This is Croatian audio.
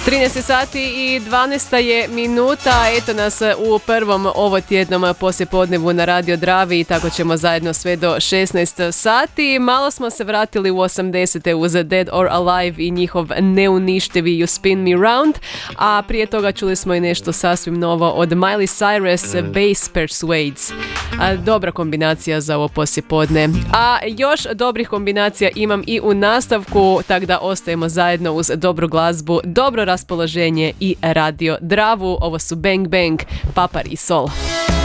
13 sati i 12 je minuta, eto nas u prvom ovotjednom poslijepodnevu na Radio Dravi i tako ćemo zajedno sve do 16 sati. Malo smo se vratili u 80. uz Dead or Alive i njihov neuništivi You Spin Me Round, a prije toga čuli smo i nešto sasvim novo od Miley Cyrus, Bass Persuades. Dobra kombinacija za ovo poslijepodne. A još dobrih kombinacija imam i u nastavku, tako da ostajemo zajedno uz dobru glazbu, dobro raspoloženje i Radio Dravu. Ovo su Bang Bang, Papar i Sol.